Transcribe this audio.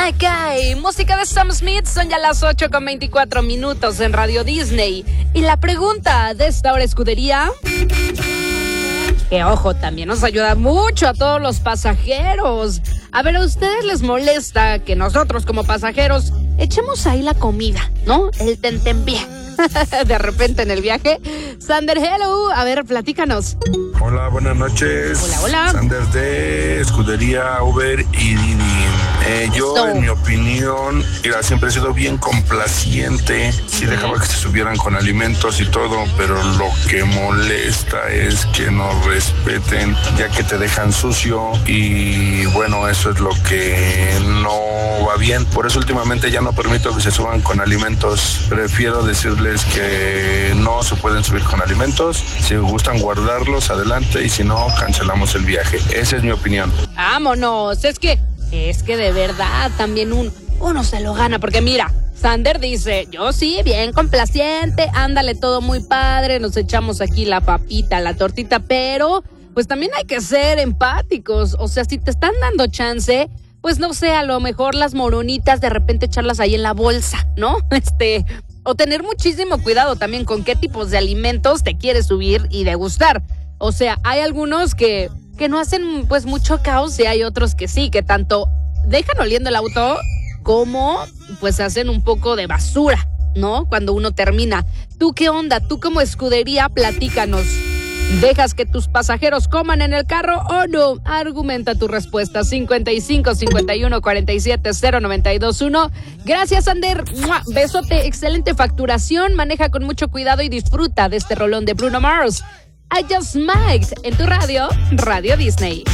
My Guy, música de Sam Smith. Son ya las 8:24 en Radio Disney. Y la pregunta de esta hora, escudería, que ojo, también nos ayuda mucho a todos los pasajeros. A ver, ¿a ustedes les molesta que nosotros como pasajeros echemos ahí la comida, ¿no? El tentempié. De repente en el viaje. Sander, hello. A ver, platícanos. Hola, buenas noches. Hola. Sander de Escudería Uber y Didi. Yo, en mi opinión, siempre he sido bien complaciente. Sí dejaba que se subieran con alimentos y todo, pero lo que molesta es que no respeten, ya que te dejan sucio. Y bueno, eso es lo que no va bien. Por eso últimamente ya no permito que se suban con alimentos. Prefiero decirles que no se pueden subir con alimentos. Si gustan guardarlos, adelante, y si no, cancelamos el viaje. Esa es mi opinión. Vámonos. Es que de verdad también uno se lo gana, porque mira, Sander dice, yo sí, bien complaciente, ándale, todo muy padre, nos echamos aquí la papita, la tortita, pero pues también hay que ser empáticos. O sea, si te están dando chance, pues no sé, a lo mejor las moronitas de repente echarlas ahí en la bolsa, ¿no? O tener muchísimo cuidado también con qué tipos de alimentos te quieres subir y degustar. O sea, hay algunos que no hacen pues mucho caos, y hay otros que sí, que tanto dejan oliendo el auto como pues hacen un poco de basura, ¿no? Cuando uno termina. ¿Tú qué onda? ¿Tú como escudería? Platícanos. ¿Dejas que tus pasajeros coman en el carro o no? Argumenta tu respuesta. 55 51 47 0921. Gracias, Sander. ¡Mua! Besote, excelente facturación. Maneja con mucho cuidado y disfruta de este rolón de Bruno Mars. I Just Might en tu radio, Radio Disney.